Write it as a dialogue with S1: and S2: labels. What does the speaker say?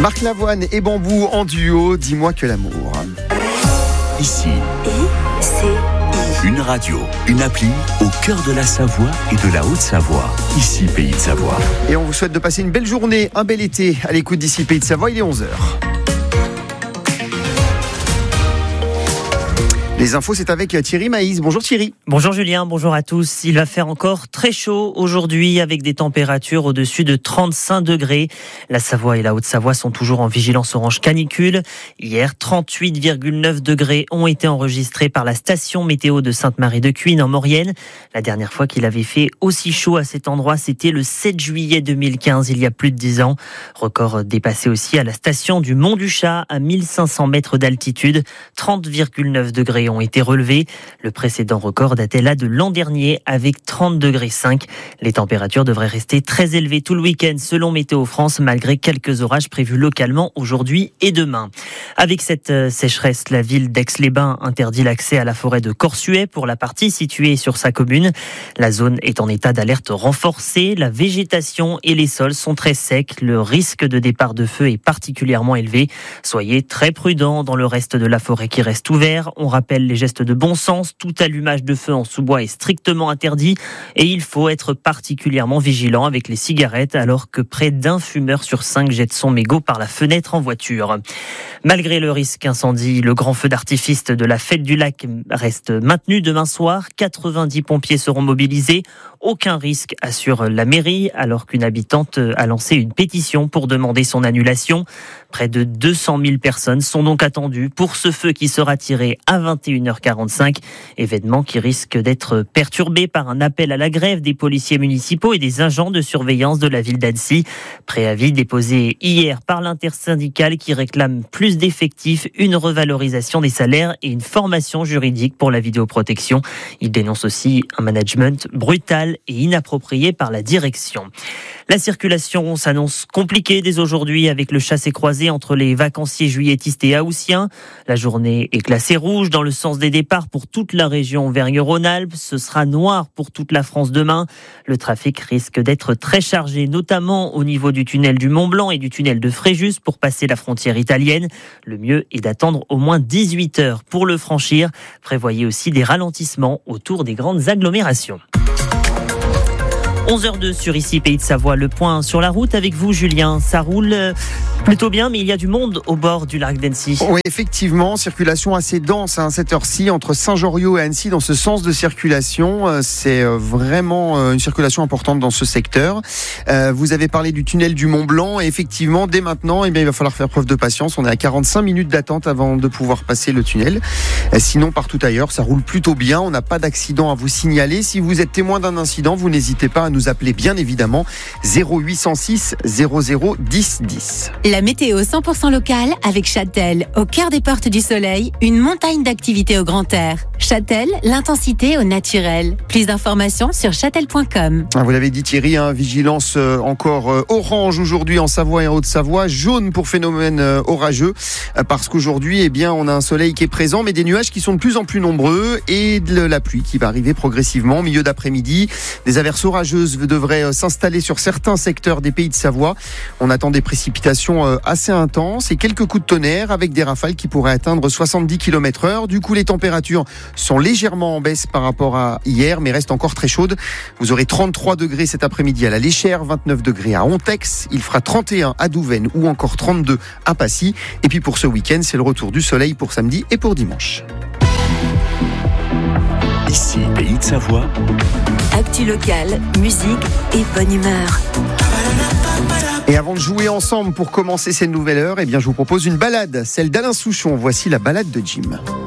S1: Marc Lavoine et Bambou en duo, dis-moi que l'amour.
S2: Ici, une radio, une appli au cœur de la Savoie et de la Haute-Savoie. Ici, Pays de Savoie.
S1: Et on vous souhaite de passer une belle journée, un bel été à l'écoute d'ici Pays de Savoie, il est 11h. Les infos, c'est avec Thierry Maïs. Bonjour Thierry.
S3: Bonjour Julien, bonjour à tous. Il va faire encore très chaud aujourd'hui avec des températures au-dessus de 35 degrés. La Savoie et la Haute-Savoie sont toujours en vigilance orange canicule. Hier, 38,9 degrés ont été enregistrés par la station météo de Sainte-Marie-de-Cuines en Maurienne. La dernière fois qu'il avait fait aussi chaud à cet endroit, c'était le 7 juillet 2015, il y a plus de 10 ans. Record dépassé aussi à la station du Mont-du-Chat à 1500 mètres d'altitude. 30,9 degrés ont été relevés. Le précédent record datait là de l'an dernier avec 30,5 degrés. Les températures devraient rester très élevées tout le week-end selon Météo France, malgré quelques orages prévus localement aujourd'hui et demain. Avec cette sécheresse, la ville d'Aix-les-Bains interdit l'accès à la forêt de Corsuet pour la partie située sur sa commune. La zone est en état d'alerte renforcée. La végétation et les sols sont très secs. Le risque de départ de feu est particulièrement élevé. Soyez très prudents dans le reste de la forêt qui reste ouvert. On rappelle les gestes de bon sens. Tout allumage de feu en sous-bois est strictement interdit et il faut être particulièrement vigilant avec les cigarettes alors que près d'un fumeur sur 5 jette son mégot par la fenêtre en voiture. Malgré le risque incendie, le grand feu d'artifice de la fête du lac reste maintenu demain soir. 90 pompiers seront mobilisés. Aucun risque, assure la mairie, alors qu'une habitante a lancé une pétition pour demander son annulation. Près de 200 000 personnes sont donc attendues pour ce feu qui sera tiré à 21h45. Événement qui risque d'être perturbé par un appel à la grève des policiers municipaux et des agents de surveillance de la ville d'Annecy. Préavis déposé hier par l'intersyndicale qui réclame plus d'effectifs, une revalorisation des salaires et une formation juridique pour la vidéoprotection. Il dénonce aussi un management brutal et inapproprié par la direction. La circulation s'annonce compliquée dès aujourd'hui avec le chassé-croisé entre les vacanciers juilletistes et haussiens. La journée est classée rouge dans le sens des départs pour toute la région Auvergne-Rhône-Alpes. Ce sera noir pour toute la France demain. Le trafic risque d'être très chargé, notamment au niveau du tunnel du Mont-Blanc et du tunnel de Fréjus pour passer la frontière italienne. Le mieux est d'attendre au moins 18 heures pour le franchir. Prévoyez aussi des ralentissements autour des grandes agglomérations. 11h02 sur ici Pays de Savoie, le point sur la route avec vous Julien. Ça roule plutôt bien mais il y a du monde au bord du lac d'Annecy.
S1: Oui effectivement, circulation assez dense à cette heure-ci entre Saint-Joriot et Annecy dans ce sens de circulation. C'est vraiment une circulation importante dans ce secteur. Vous avez parlé du tunnel du Mont-Blanc et effectivement dès maintenant il va falloir faire preuve de patience. On est à 45 minutes d'attente avant de pouvoir passer le tunnel. Sinon partout ailleurs ça roule plutôt bien. On n'a pas d'accident à vous signaler. Si vous êtes témoin d'un incident, vous n'hésitez pas à nous appeler bien évidemment 0806 00 10 10.
S4: La météo 100% locale avec Châtel, au cœur des portes du soleil, une montagne d'activités au grand air. Châtel, l'intensité au naturel. Plus d'informations sur châtel.com.
S1: Vous l'avez dit Thierry, vigilance encore orange aujourd'hui en Savoie et en Haute-Savoie, jaune pour phénomène orageux, parce qu'aujourd'hui on a un soleil qui est présent mais des nuages qui sont de plus en plus nombreux et de la pluie qui va arriver progressivement au milieu d'après-midi. Des averses orageuses devraient s'installer sur certains secteurs des Pays de Savoie. On attend des précipitations assez intenses et quelques coups de tonnerre avec des rafales qui pourraient atteindre 70 km/h. Du coup, les températures sont légèrement en baisse par rapport à hier, mais restent encore très chaudes. Vous aurez 33 degrés cet après-midi à la Léchère, 29 degrés à Ontex, il fera 31 à Douvaine ou encore 32 à Passy. Et puis pour ce week-end, c'est le retour du soleil pour samedi et pour dimanche.
S2: Ici, Pays de Savoie.
S4: Actu locale, musique et bonne humeur.
S1: Et avant de jouer ensemble pour commencer cette nouvelle heure, je vous propose une balade, celle d'Alain Souchon. Voici la balade de Jim.